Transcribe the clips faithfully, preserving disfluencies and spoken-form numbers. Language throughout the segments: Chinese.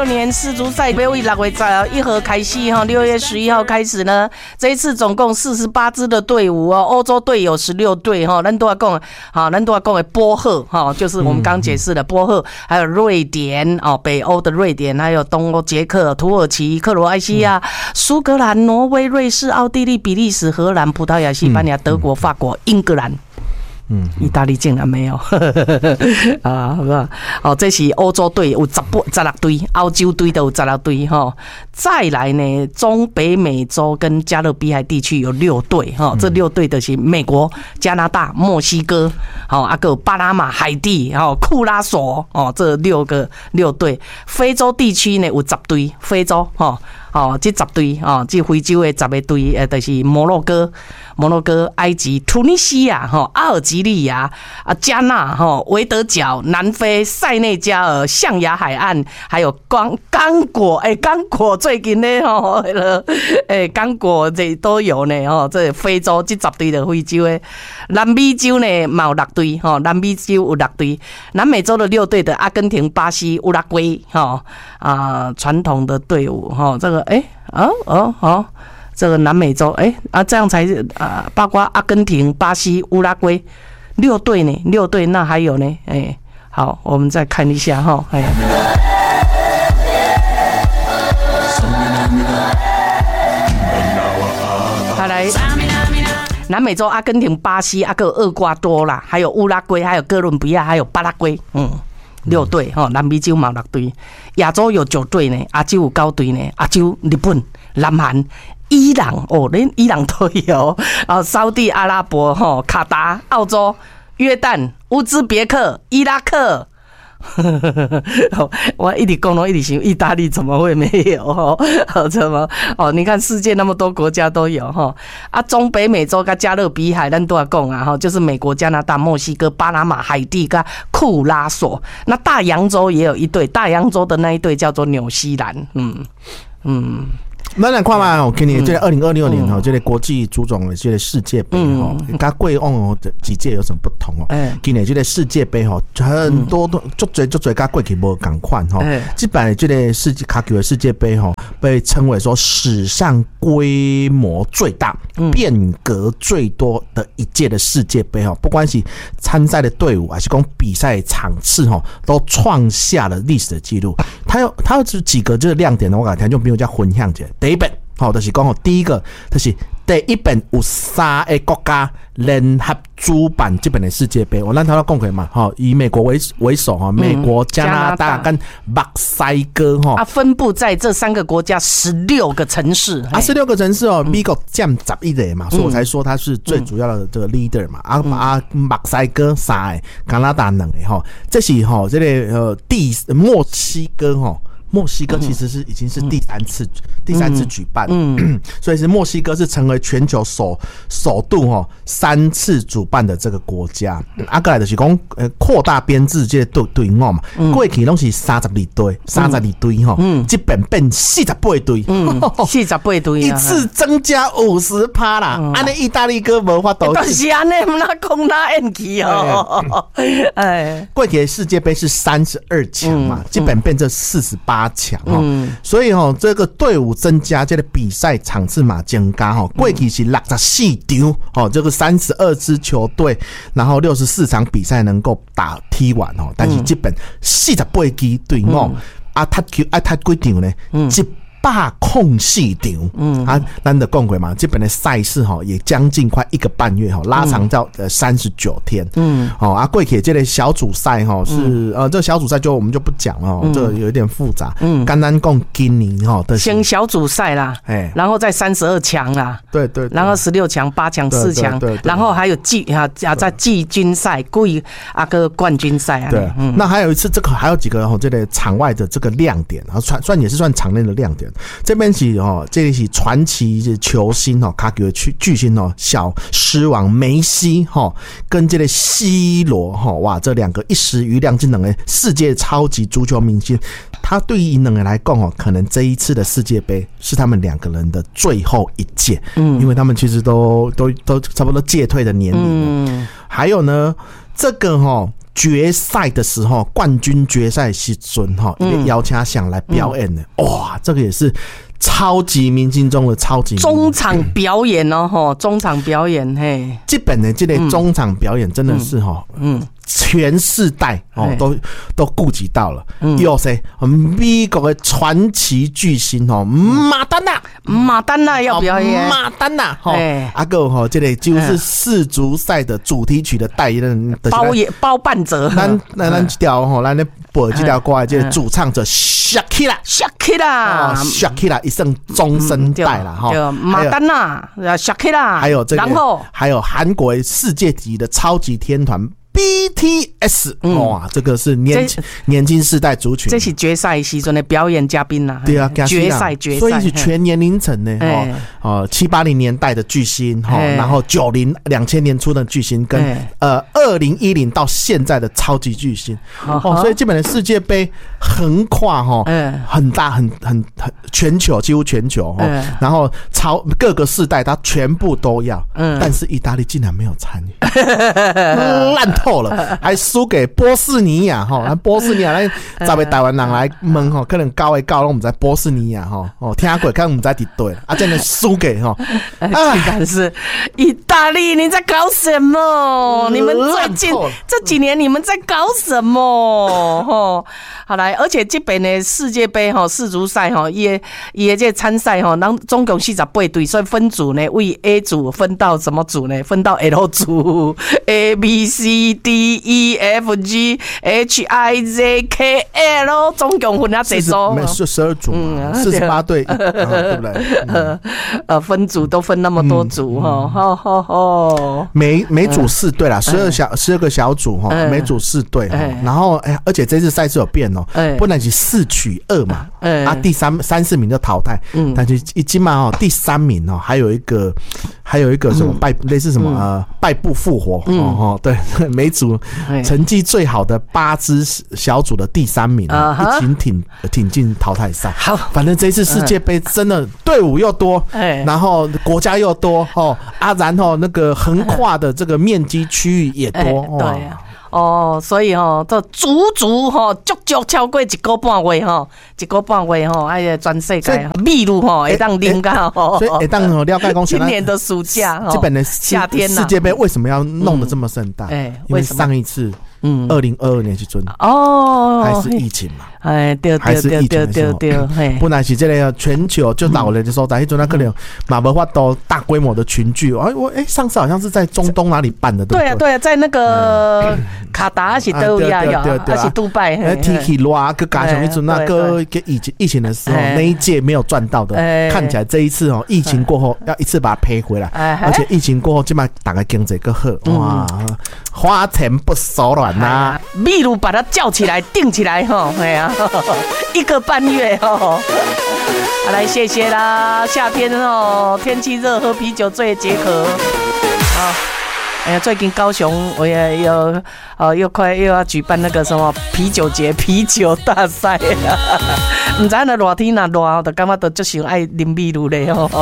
六年世足赛，北纬六月十一号开始哈，六月十一号开始呢。这一次总共四十八支的队伍哦，欧洲队有十六队哈，咱都要讲好，咱都要讲的波赫哈，就是我们刚解释的波赫，还有瑞典哦，北欧的瑞典，还有东欧捷克、土耳其、克罗埃西亚、苏格兰、挪威、瑞士、奥地利、比利时、荷兰、葡萄牙、西班牙、德国、法国、英格兰。嗯，意大利竟然没有啊，好不好？哦，这是欧洲队有十八、十六队，欧洲队都有十六队哈。再来呢，中北美洲跟加勒比海地区有六队哈，这六队的是美国、加拿大、墨西哥，好，啊个巴拿马、海地，好，库拉索哦，这六个六队。非洲地区呢有十队，非洲哈。哦，这十队哦，这非洲的十个队，呃，就是摩洛哥、摩洛哥、埃及、突尼西亚、哈、阿尔及利亚、啊、加纳、哈、维德角、南非、塞内加尔、象牙海岸，还有刚刚果，哎、欸，刚果最近呢，吼，哎，刚果这都有呢，哦，这非洲这十队的非洲的，南美洲呢嘛有六队，哈，南美洲有六队，南美洲的六队的阿根廷、巴西、乌拉圭，哈啊，传统的队伍，哈，这个。哎、欸，哦哦哦，这个南美洲，哎、欸、啊，这样才啊，包括阿根廷、巴西、乌拉圭六队呢，六队，那还有呢，哎、欸，好，我们再看一下哈，哎，好来，南美洲阿根廷、巴西、阿个厄瓜多啦，还有乌拉圭，还有哥伦比亚，还有巴拉圭，嗯。六队哈，南美洲嘛六队，亚洲有九队呢，亚洲有九队呢，亚洲日本、南韩、伊朗哦，连伊朗都有啊，沙地阿拉伯哈、卡达、澳洲、约旦、乌兹别克、伊拉克。我一直讲了，一直想意大利怎么会没有？哦，怎么？哦，你看世界那么多国家都有哈啊，中北美洲跟加勒比海，咱都要讲啊哈，就是美国、加拿大、墨西哥、巴拿马、海地跟库拉索。那大洋洲也有一队，大洋洲的那一队叫做纽西兰。嗯嗯。 咱来看嘛，哦，今年这个二零二六年哦，这个国际足总的这个世界杯哦，跟过往哦几届有什么不同哦？今年这个世界杯哦，很多都足侪足侪跟过去无同款哈。这摆这个世界卡球的世界杯哈，被称为说史上规模最大、变革最多的一届的世界杯哈。不管是参赛的队伍还是讲比赛场次哈，都创下了历史的记录。它有它有几个这个亮点呢？我感觉就比如叫分享者。第一本，好，就是讲第一个，就是第一本有三个国家联合主办这本的世界杯。我让他讲过嘛，哈，以美国为为首哈，美国、加拿大跟墨西哥哈， 啊，分布在这三个国家十六个城市啊，十六个城市哦，美国占十一个嘛，所以我才说他是最主要的这个 leader 嘛。啊啊，墨西哥三个，加拿大两个哈，这是哈这个呃第墨西哥哈。墨西哥其实是已经是第三次、嗯、第三次举办，嗯，所以是墨西哥是成为全球首首度哈三次主办的这个国家。啊，过来就是讲呃扩大编制这个队队伍嘛，过去拢是三十二队，三十二队哈，嗯，这本变四十八队， 嗯，四十八队， 一次增加五十趴啦。安尼、嗯、意大利哥无法度， 但是安尼唔那空那演技哦， 哎，过去的世界杯是三十二强嘛，这本变成四十八。强哈，所以哈，这个队伍增加，这个比赛场次嘛增加哈。过去是六十四场，哦，这个三十二支球队，然后六十四场比赛能够打踢完哦。但是这本四十八支队伍啊，踢球啊踢几场呢？一百空四场，嗯啊，咱的讲过嘛，这本的赛事哈也将近快一个半月哈，拉长到呃三十九天，嗯，哦啊，过去这个小组赛哈是、嗯、呃，这个小组赛就我们就不讲了，嗯、这个有一点复杂，嗯，单单讲今年哈的先小组赛啦，哎，然后再三十二强啦， 对 对, 对， 然后十六强、八强、四强，然后还有季啊啊在季军赛、故意啊个冠军赛啊， 对，嗯，那还有一次这个还有几个哈这个场外的这个亮点，然后算算也是算场内的亮点。这边是哦，这里是传奇球星哦，卡球巨星哦，小狮王梅西哈，跟这个 C 罗哈，哇，这两个一时余亮这两个世界超级足球明星，他对于两个来讲哦，可能这一次的世界杯是他们两个人的最后一届，嗯，因为他们其实都都都差不多届退的年龄，嗯，还有呢，这个哈。 决赛的时候，冠军决赛时阵哈，一个邀请想来表演的，嗯、哇，这个也是超级明星中的超级明星中场表演哦，吼，中场表演嘿， 这本的这类中场表演真的是哈，嗯。嗯全世代哦，都都顾及到了。嗯、有谁？美国的传奇巨星哦，马丹娜， 马丹娜要表演。 马丹娜哈，阿哥哈，这里就是世足赛的主题曲的代言人， 包也包办者。 咱咱咱这条哈，咱咧播这条歌，这主唱者 Shakira，Shakira，Shakira 一生终身代了哈。 马丹娜 ，Shakira， 还有这个， 然后还有韩国世界级的超级天团。B T S， 哇，这个是年轻年轻世代族群， 这是决赛时阵的表演嘉宾呐。 对啊， 决赛决赛， 所以是全年龄层呢，哦哦，七八零年代的巨星哈，然后九零两千年初的巨星，跟呃二零一零到现在的超级巨星，哦，所以基本的世界杯横跨哈，很大很很很全球，几乎全球哈，然后超各个世代它全部都要，但是意大利竟然没有参与，烂透了，还输给波斯尼亚哈，波斯尼亚那十个台湾人来问哈，可能高的高拢唔知波斯尼亚哈，哦听过看唔知伫对，啊真的输给哈， 但是意大利你在搞什么？你们最近这几年你们在搞什么？哦，好来，而且这边的世界杯哈世足赛哈，也也这参赛哈，咱总共四十八队，所以分组呢，为 A 组分到什么组呢？分到 L 组 A B C D E F G H I J K L， 总共分了几组？ 没是十二组嘛，四十八队，对不对？ 呃，分组都分那么多组哈，好好好。 每每组四队啦，十二小十二个小组哈，每组四队哈。然后哎，而且这次赛制有变哦，本来是四取二嘛，啊，第三三四名就淘汰，但是已经嘛哦，第三名哦，还有一个还有一个什么败类似什么呃败部复活哦，对，每组成绩最好的八支小组的第三名，一起挺挺进淘汰赛。好，反正这次世界杯真的队伍又多，然后国家又多哦啊，然后那个横跨的这个面积区域也多， 对。哦，所以吼，这足足吼足足超过一个半月吼，一个半月吼，哎呀，全世界秘鲁吼会当啉到吼， 所以会当了解讲今年的暑假， 这本的夏天世界杯为什么要弄得这么盛大？哎，因为上一次。嗯，二零二二年去准哦，还是疫情嘛？ 哎，对对对对对对， 本来是这个全球就老人的所在，那阵那可能马不法都大规模的群聚。哎，我哎，上次好像是在中东哪里办的？ 对啊对啊，在那个卡达是都呀呀，还是杜拜？ 哎，天气热，佮加上一阵那个跟疫情疫情的时候，那一届没有赚到的，看起来这一次哦，疫情过后要一次把它赔回来，而且疫情过后基本上大概经济更好，哇，花钱不手软。那秘鲁把它叫起来，定起来哈，哎呀，一个半月哈。好，来谢谢啦，夏天哦，天气热，喝啤酒最解渴。好，哎呀，最近高雄我也有哦，又快又要举办那个什么啤酒节、啤酒大赛啦。唔知那热天那热，就感觉都就想爱啉秘鲁嘞吼。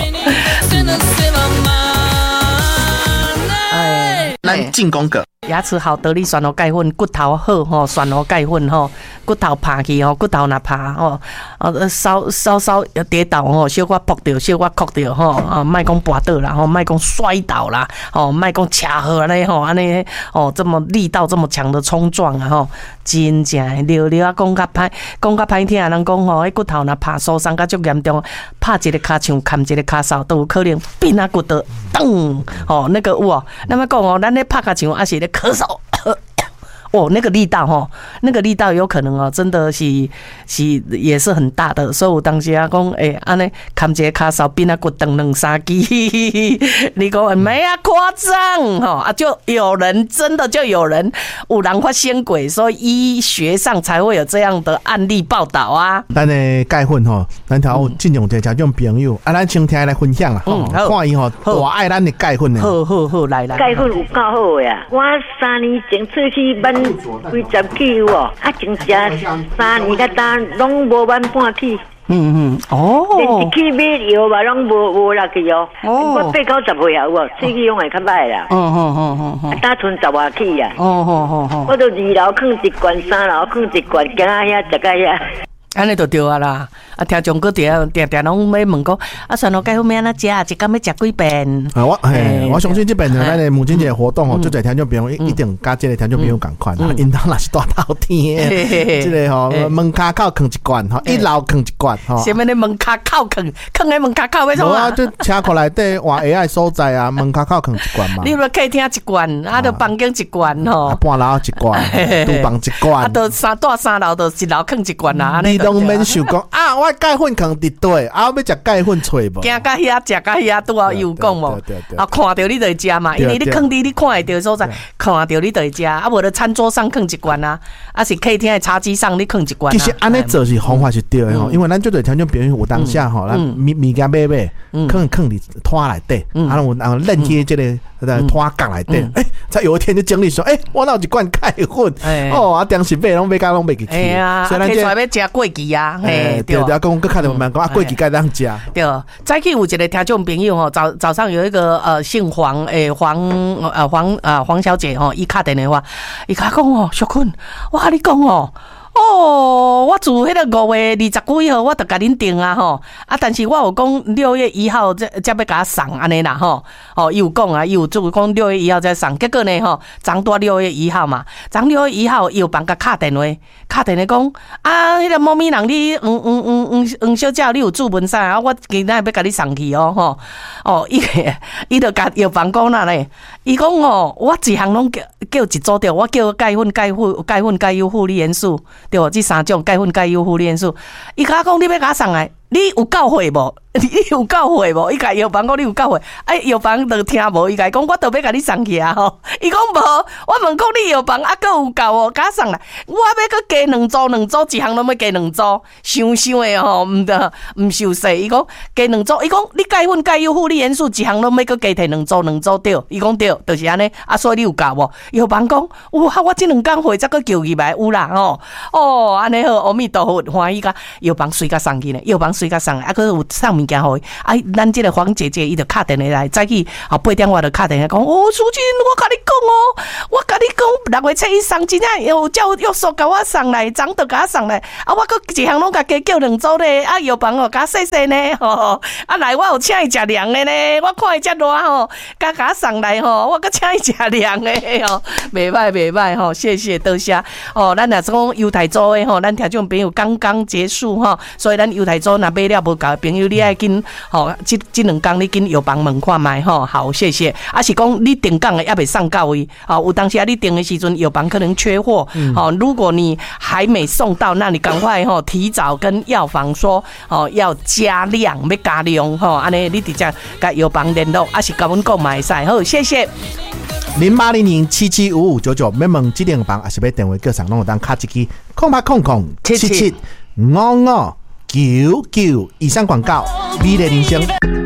哎，咱进攻个。 牙齿好，得力酸哦钙粉，骨头好吼，酸哦钙粉吼，骨头爬去吼，骨头若爬吼，呃稍稍稍跌倒吼，小可扑到，小可哭到吼，啊，莫讲跌倒啦吼，莫讲摔倒啦，吼，莫讲车祸安尼吼，安尼哦，这么力道这么强的冲撞啊吼，真正溜溜啊，讲较歹，讲较歹听，人讲吼，迄骨头若爬受伤较足严重，拍一个骹枪，砍一个骹梢，都有可能变啊骨头咚，吼，那个有哦，那么讲哦，咱咧拍骹枪还是咧咳嗽，哦，那个力道哈，那个力道有可能哦，真的是是也是很大的。所以我当时啊讲，哎，安尼砍一个骹梢变啊骨断两三支，你讲没啊夸张哈啊，就有人真的就有人有人发现过，所以医学上才会有这样的案例报道啊。 咱的钙粉吼，咱头尽量听种朋友啊，咱先听来分享啦，嗯，看伊吼多爱咱的钙粉呢。 好好好，来来， 钙粉有够好呀！我三年前出去搬几十起有哦，啊，真正三年甲单拢无万半起。 嗯嗯，哦， 连一去买药嘛，拢无无落去哦。哦，我八九十岁啊，有无？四季用会较歹啦。 哦哦哦哦， 打剩十外起啊。 哦哦哦哦， 我都二楼放一罐，三楼放一罐，行啊遐，食到遐。 安尼就对啊啦，啊听众搁定定定拢要问讲，啊算了，该后面安怎食，一工要食几遍？ 啊，我嘿，我相信这边呢，咱的母亲节活动哦，就在听众朋友一定加这个听众朋友共款啊，因当若是大头天，这个吼门卡口放一罐吼，一楼放一罐吼。 什么咧门卡口放，放喺门卡口要创啊？就车库内底换 A I 所在啊，门卡口放一罐嘛。 你若客厅一罐，啊，就房间一罐吼， 半楼一罐，厨房一罐， 啊，就三大三楼就一楼放一罐啦，安尼。 都免想讲啊，我钙粉放伫底，啊，要食钙粉揣无？ 行到遐，食到遐，拄好有讲无？啊，看到你就会食嘛，因为你放伫你看会到所在，看到你就会食，啊，无就餐桌上放一罐啊，啊是客厅的茶几上你放一罐。 其实安尼做是方法是对的吼，因为咱就对听众朋友有当下吼，咱物物件买买，放放伫拖内底，啊，有啊链接这个拖角内底，诶，才有一天就整理说，诶，我哪有一罐钙粉，哦，啊，当时买拢买甲拢买去， 哎呀，所以咱就要食过期啊。 嘿，对，对，讲，搁看到我们讲啊，过期该当食。 对，早起有一个听众朋友吼，早早上有一个呃姓黄诶黄呃黄啊黄小姐吼，伊敲电话，伊甲讲哦，小坤，我甲你讲哦。哦，我自迄个五月二十几号，我就甲恁订啊吼，啊，但是我有讲六月一号才才要甲送安尼啦吼，哦，伊有讲啊，伊有做讲六月一号才送，结果呢吼，昨到六月一号嘛，昨六月一号伊有帮甲敲电话，敲电话讲啊，迄个猫咪人你黄黄黄黄黄小姐，你有注文啥啊？我今仔要甲你送去哦吼，哦，伊伊就甲药房讲啦咧，伊讲哦，我一项拢叫叫一组着，我叫钙粉、钙粉、钙粉、钙优、负离元素。对，这三种钙粉、钙优、负离元素，伊甲我讲你要甲送来，你有够会无？你有够会无？伊甲药房讲你有够会，哎，药房就听无，伊甲讲我都要甲你送去啊吼。伊讲无，我问讲你药房啊，佫有够哦，甲送来，我要佫加两组，两组一项拢要加两组，想想的吼，毋得毋受势。伊讲加两组，伊讲你钙粉、钙优、负离元素一项拢要佫加摕两组，两组对。伊讲对，就是安尼。啊，所以你有够无？药房讲哇，我这两工会才佫叫入来有啦吼。哦，安尼好，阿弥陀佛，欢喜甲药房随甲送去呢，药房随甲送，啊，佫有送物件互伊。啊，咱这个黄姐姐伊就敲电话来，早起啊八点我就敲电话讲，哦，淑君，我甲你讲哦，我甲你讲六月七日送真正有叫约束甲我送来，昨就甲我送来，啊，我佫一项拢甲加叫两组咧，啊，药房哦甲细细呢，吼，啊来我有请伊食凉的呢，我看伊遮热吼，甲甲送来吼，我佫请伊食凉的吼，袂歹袂歹吼，谢谢多谢哦，咱若是讲犹太州的吼，咱听众朋友刚刚结束吼，所以咱犹太州若买了无够的朋友，你爱紧。吼，这这两天你紧药房问看卖吼，好谢谢。啊是讲你订港的也未送到位，哦，有当时啊你订的时阵药房可能缺货，哦，如果你还没送到，那你赶快吼提早跟药房说，哦要加量，要加量吼，安尼你直接甲药房联络，啊是甲阮购买使，好谢谢。 零八零零七七五五九九，免问指定房，还是要电话叫上，拢有当卡一支空八空空七七五五九九。以上广告，美丽人生。